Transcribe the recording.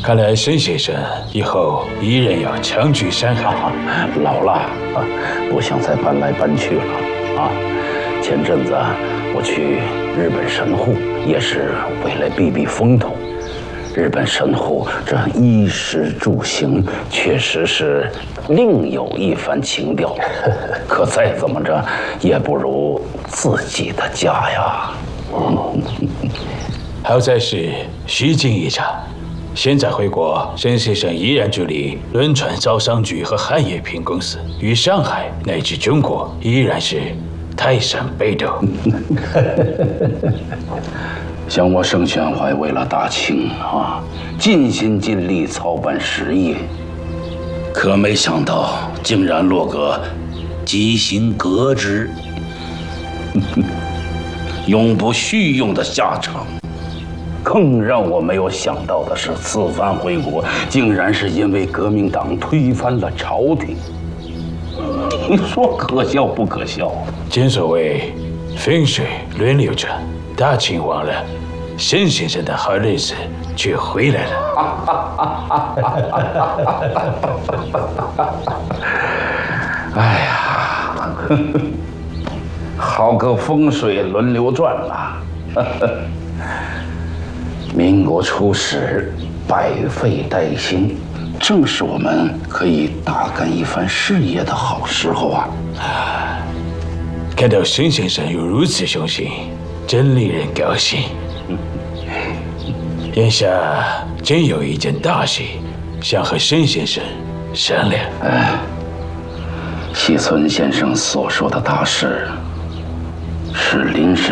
看来沈先生以后依然要长居山海。 老了啊，不想再搬来搬去了啊。前阵子我去日本神户，也是为了避避风头。日本神户这衣食住行确实是另有一番情调，可再怎么着也不如自己的家呀。 好在是虚惊一场。现在回国，沈先生依然助力轮船招商局和汉冶品公司，与上海乃至中国依然是泰山北斗。 像我盛宣怀为了大清啊，尽心尽力操办实业，可没想到竟然落个即行革职、永不续用的下场。更让我没有想到的是，此番回国，竟然是因为革命党推翻了朝廷。你说可笑不可笑？ 正所谓风水轮流转，大清亡了，沈先生的好日子却回来了。 哎呀，好个风水轮流转啊！民国初始，百废待兴，正是我们可以大干一番事业的好时候啊！ 看到沈先生有如此雄心，真令人高兴。眼下真有一件大事，想和沈先生商量。 西村先生所说的大事，是临时